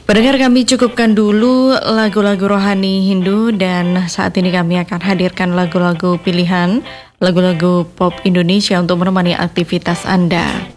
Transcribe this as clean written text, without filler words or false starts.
Pendengar, kami cukupkan dulu lagu-lagu rohani Hindu dan saat ini kami akan hadirkan lagu-lagu pilihan, lagu-lagu pop Indonesia untuk menemani aktivitas Anda.